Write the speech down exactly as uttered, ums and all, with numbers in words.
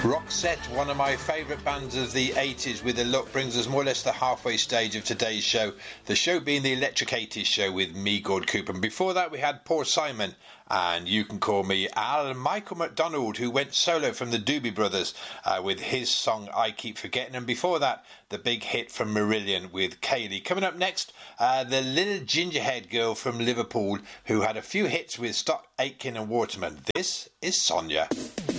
Roxette, one of my favourite bands of the eighties with a look, brings us more or less the halfway stage of today's show. The show being the Electric eighties show with me, Gord Cooper. And before that we had Paul Simon and You Can Call Me Al. Michael McDonald, who went solo from the Doobie Brothers uh, with his song I Keep Forgetting. And before that, the big hit from Marillion with Kaylee. Coming up next, uh, the little gingerhead girl from Liverpool who had a few hits with Stock Aitken and Waterman. This is Sonia.